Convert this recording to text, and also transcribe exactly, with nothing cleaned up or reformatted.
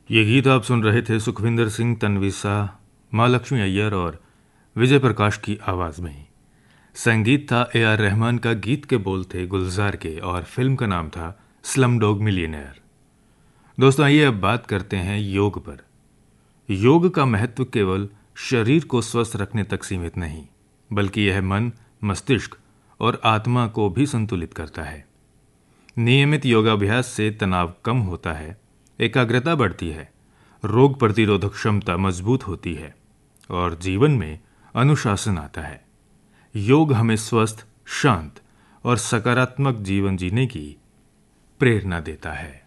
ये गीत आप सुन रहे थे सुखविंदर सिंह तन्वीसा, माँ लक्ष्मी अय्यर और विजय प्रकाश की आवाज़ में। संगीत था ए आर रहमान का, गीत के बोल थे गुलजार के और फिल्म का नाम था स्लम डॉग मिलियनेयर। दोस्तों आइए अब बात करते हैं योग पर। योग का महत्व केवल शरीर को स्वस्थ रखने तक सीमित नहीं, बल्कि यह मन, मस्तिष्क और आत्मा को भी संतुलित करता है। नियमित योगाभ्यास से तनाव कम होता है, एकाग्रता बढ़ती है, रोग प्रतिरोधक क्षमता मजबूत होती है और जीवन में अनुशासन आता है। योग हमें स्वस्थ, शांत और सकारात्मक जीवन जीने की प्रेरणा देता है।